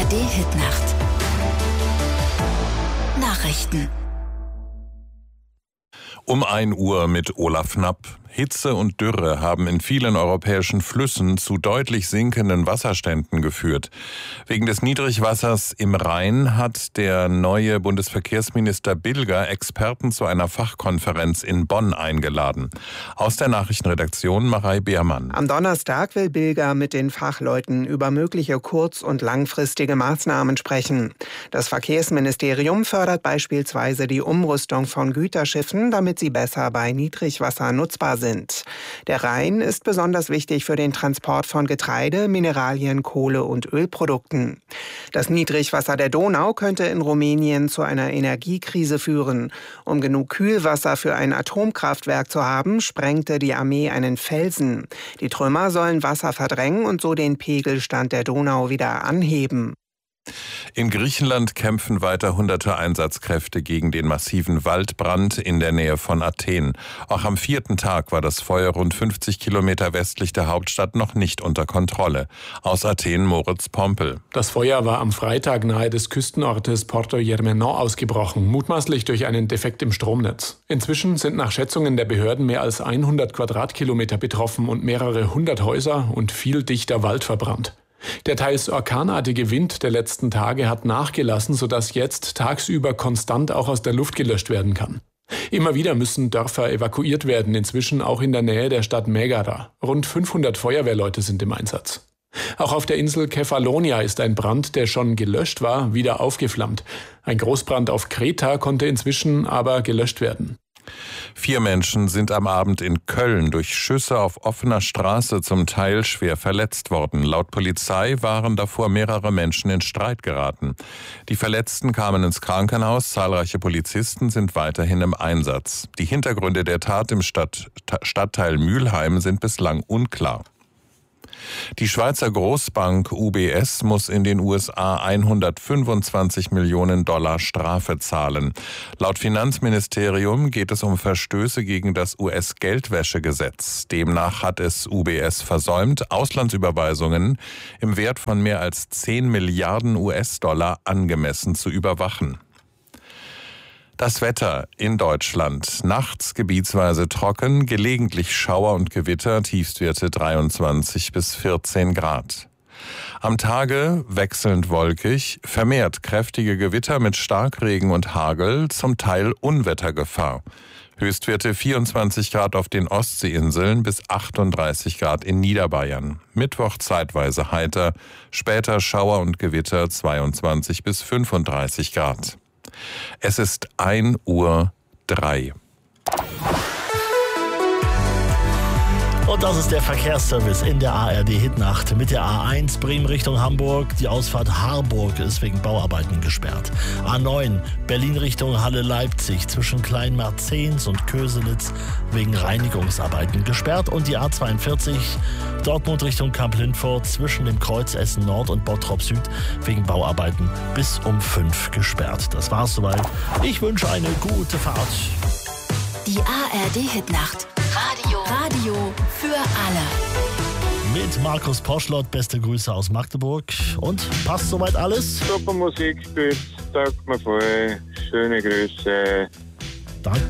ARD-Hitnacht. Nachrichten. Um 1 Uhr mit Olaf Knapp. Hitze und Dürre haben in vielen europäischen Flüssen zu deutlich sinkenden Wasserständen geführt. Wegen des Niedrigwassers im Rhein hat der neue Bundesverkehrsminister Bilger Experten zu einer Fachkonferenz in Bonn eingeladen. Aus der Nachrichtenredaktion Marei Beermann. Am Donnerstag will Bilger mit den Fachleuten über mögliche kurz- und langfristige Maßnahmen sprechen. Das Verkehrsministerium fördert beispielsweise die Umrüstung von Güterschiffen, damit sie besser bei Niedrigwasser nutzbar sind. Der Rhein ist besonders wichtig für den Transport von Getreide, Mineralien, Kohle und Ölprodukten. Das Niedrigwasser der Donau könnte in Rumänien zu einer Energiekrise führen. Um genug Kühlwasser für ein Atomkraftwerk zu haben, sprengte die Armee einen Felsen. Die Trümmer sollen Wasser verdrängen und so den Pegelstand der Donau wieder anheben. In Griechenland kämpfen weiter hunderte Einsatzkräfte gegen den massiven Waldbrand in der Nähe von Athen. Auch am 4. Tag war das Feuer rund 50 Kilometer westlich der Hauptstadt noch nicht unter Kontrolle. Aus Athen Moritz Pompel. Das Feuer war am Freitag nahe des Küstenortes Porto Germenon ausgebrochen, mutmaßlich durch einen Defekt im Stromnetz. Inzwischen sind nach Schätzungen der Behörden mehr als 100 Quadratkilometer betroffen und mehrere hundert Häuser und viel dichter Wald verbrannt. Der teils orkanartige Wind der letzten Tage hat nachgelassen, sodass jetzt tagsüber konstant auch aus der Luft gelöscht werden kann. Immer wieder müssen Dörfer evakuiert werden, inzwischen auch in der Nähe der Stadt Megara. Rund 500 Feuerwehrleute sind im Einsatz. Auch auf der Insel Kefalonia ist ein Brand, der schon gelöscht war, wieder aufgeflammt. Ein Großbrand auf Kreta konnte inzwischen aber gelöscht werden. 4 Menschen sind am Abend in Köln durch Schüsse auf offener Straße zum Teil schwer verletzt worden. Laut Polizei waren davor mehrere Menschen in Streit geraten. Die Verletzten kamen ins Krankenhaus, zahlreiche Polizisten sind weiterhin im Einsatz. Die Hintergründe der Tat im Stadtteil Mülheim sind bislang unklar. Die Schweizer Großbank UBS muss in den USA 125 Millionen Dollar Strafe zahlen. Laut Finanzministerium geht es um Verstöße gegen das US-Geldwäschegesetz. Demnach hat es UBS versäumt, Auslandsüberweisungen im Wert von mehr als 10 Milliarden US-Dollar angemessen zu überwachen. Das Wetter in Deutschland. Nachts gebietsweise trocken, gelegentlich Schauer und Gewitter, Tiefstwerte 23 bis 14 Grad. Am Tage wechselnd wolkig, vermehrt kräftige Gewitter mit Starkregen und Hagel, zum Teil Unwettergefahr. Höchstwerte 24 Grad auf den Ostseeinseln bis 38 Grad in Niederbayern. Mittwoch zeitweise heiter, später Schauer und Gewitter 22 bis 35 Grad. Es ist 1:03 Uhr. Und das ist der Verkehrsservice in der ARD-Hitnacht. Mit der A1 Bremen Richtung Hamburg. Die Ausfahrt Harburg ist wegen Bauarbeiten gesperrt. A9 Berlin Richtung Halle-Leipzig zwischen Kleinmerzens und Köselitz wegen Reinigungsarbeiten gesperrt. Und die A42 Dortmund Richtung Kamp-Lindfort zwischen dem Kreuz Essen Nord und Bottrop Süd wegen Bauarbeiten bis um 5 gesperrt. Das war's soweit. Ich wünsche eine gute Fahrt. Die ARD-Hitnacht. Radio für alle. Mit Markus Poschlott, beste Grüße aus Magdeburg. Und passt soweit alles? Super Musik spielt, taugt mir voll. Schöne Grüße. Danke.